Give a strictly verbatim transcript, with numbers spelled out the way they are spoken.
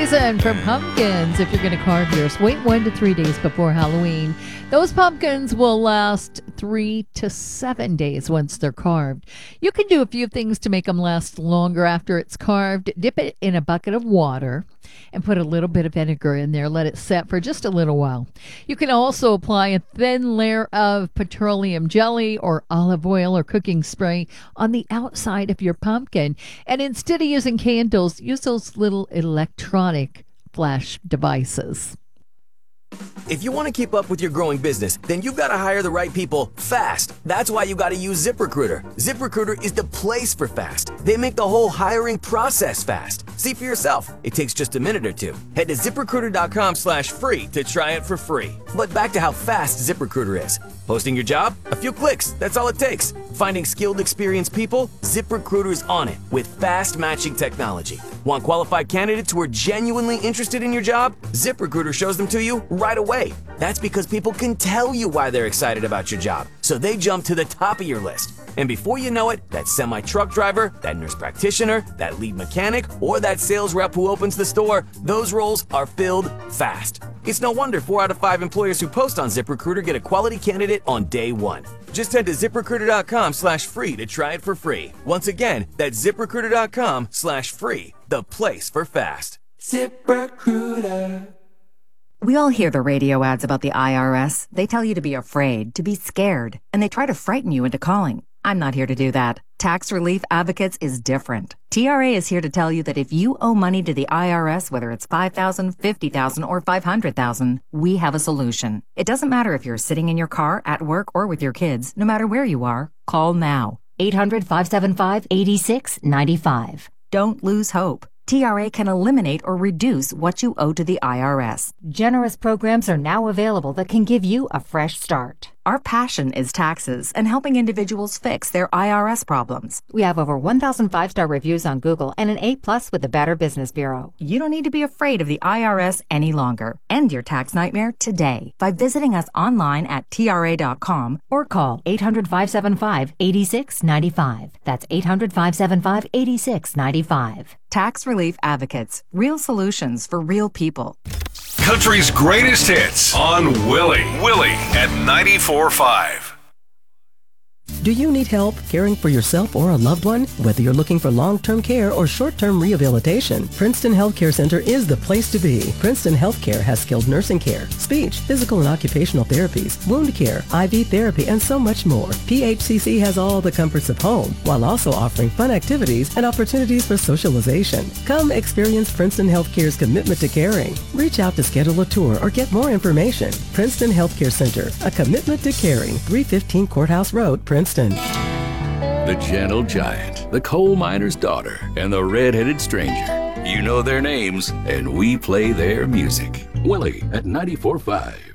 And from pumpkins, if you're going to carve yours, wait one to three days before Halloween. Those pumpkins will last three to seven days once they're carved. You can do a few things to make them last longer after it's carved. Dip it in a bucket of water and put a little bit of vinegar in there. Let it set for just a little while. You can also apply a thin layer of petroleum jelly or olive oil or cooking spray on the outside of your pumpkin. And instead of using candles, use those little electronic flash devices. If you want to keep up with your growing business, then you've got to hire the right people fast. That's why you got to use ZipRecruiter. ZipRecruiter is the place for fast. They make the whole hiring process fast. See for yourself. It takes just a minute or two. Head to ZipRecruiter.com slash free to try it for free. But back to how fast ZipRecruiter is. Posting your job? A few clicks. That's all it takes. Finding skilled, experienced people? ZipRecruiter's on it with fast matching technology. Want qualified candidates who are genuinely interested in your job? ZipRecruiter shows them to you right away. That's because people can tell you why they're excited about your job, so they jump to the top of your list. And before you know it, that semi-truck driver, that nurse practitioner, that lead mechanic, or that sales rep who opens the store, those roles are filled fast. It's no wonder four out of five employers who post on ZipRecruiter get a quality candidate on day one. Just head to ZipRecruiter.com slash free to try it for free. Once again, that's ZipRecruiter.com slash free, the place for fast. ZipRecruiter. We all hear the radio ads about the I R S. They tell you to be afraid, to be scared, and they try to frighten you into calling. I'm not here to do that. Tax Relief Advocates is different. T R A is here to tell you that if you owe money to the I R S, whether it's five thousand dollars, fifty thousand dollars, or five hundred thousand dollars, we have a solution. It doesn't matter if you're sitting in your car, at work, or with your kids. No matter where you are, call now. eight hundred, five seven five, eight six nine five. Don't lose hope. T R A can eliminate or reduce what you owe to the I R S. Generous programs are now available that can give you a fresh start. Our passion is taxes and helping individuals fix their I R S problems. We have over one thousand five-star reviews on Google and an A plus with the Better Business Bureau. You don't need to be afraid of the I R S any longer. End your tax nightmare today by visiting us online at T R A dot com or call eight hundred, five seven five, eight six nine five. That's eight hundred, five seven five, eight six nine five. Tax Relief Advocates. Real solutions for real people. Country's greatest hits on Willie. Willie at ninety-four point five. Do you need help caring for yourself or a loved one? Whether you're looking for long-term care or short-term rehabilitation, Princeton Healthcare Center is the place to be. Princeton Healthcare has skilled nursing care, speech, physical and occupational therapies, wound care, I V therapy, and so much more. P H C C has all the comforts of home while also offering fun activities and opportunities for socialization. Come experience Princeton Healthcare's commitment to caring. Reach out to schedule a tour or get more information. Princeton Healthcare Center, a commitment to caring. three fifteen Courthouse Road, Princeton. The Gentle Giant, the Coal Miner's Daughter, and the Red-Headed Stranger. You know their names, and we play their music. Willie at ninety-four point five.